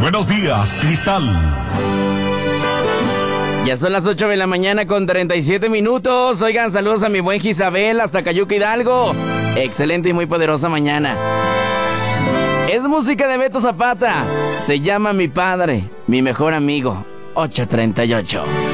Buenos días, Cristal. Ya son las 8 de la mañana con 37 minutos. Oigan, saludos a mi buen Isabel hasta Cayuca Hidalgo. Excelente y muy poderosa mañana. Es música de Beto Zapata. Se llama Mi Padre, mi mejor amigo. 8:38.